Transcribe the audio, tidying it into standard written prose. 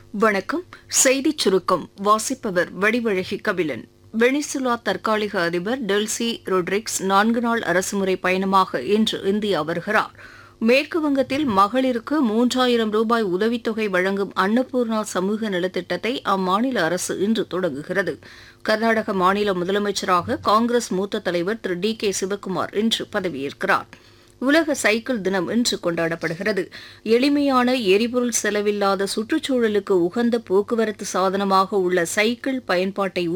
வணக்கம். செய்திச் சுருக்கம் வாசிப்பவர் வடிவழகி கபிலன். வெனிசுலா தற்காலிக அதிபர் டெல்சி ரொட்ரிக்ஸ் 4 நாள் அரசுமுறை பயணமாக இன்று இந்தியா வருகிறார். மேற்கு வங்கத்தில் மகளிருக்கு 3000 ரூபாய் உதவித்தொகை வழங்கும் அன்னபூர்ணா சமூக நலத்திட்டத்தை அம்மாநில அரசு இன்று தொடங்குகிறது. கர்நாடக மாநில முதலமைச்சராக காங்கிரஸ் மூத்த தலைவர் திரு டி.கே. சிவக்குமார் இன்று பதவியேற்கிறார். உலக சைக்கிள் தினம் இன்று கொண்டாடப்படுகிறது. எளிமையான எரிபொருள் செலவில்லாத சுற்றுச்சூழலுக்கு உகந்த போக்குவரத்து சாதனமாக உள்ள சைக்கிள் பயன்பாட்டை